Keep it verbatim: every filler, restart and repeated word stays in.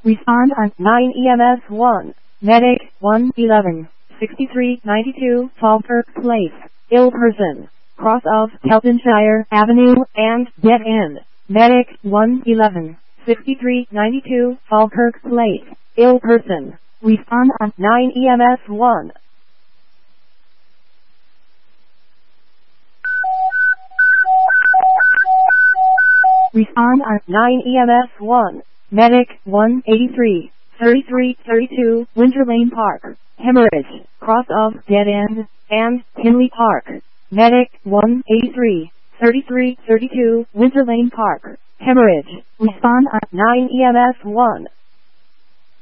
Respond on nine E M S one. Medic one eleven. sixty-three ninety-two Falkirk Place. Ill person. Cross of Keltonshire Avenue and dead end. Medic one eleven. sixty-three ninety-two Falkirk Place. Ill person. Respond on nine E M S one. Respond on nine E M S one. Medic one eighty-three. thirty-three thirty-two Winter Lane Park. Hemorrhage. Cross of dead end and Tinley Park. Medic one eighty-three. thirty-three thirty-two Winter Lane Park. Hemorrhage. Respond on nine E M S one.